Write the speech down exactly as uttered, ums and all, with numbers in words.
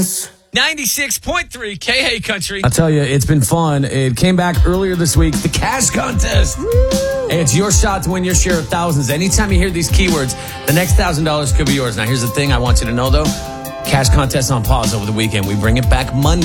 friends. ninety-six point three K A Country. I'll tell you, it's been fun. It came back earlier this week. The cash contest. Hey, it's your shot to win your share of thousands. Anytime you hear these keywords, the next thousand dollars could be yours. Now, here's the thing I want you to know, though. Cash contest on pause over the weekend. We bring it back Monday.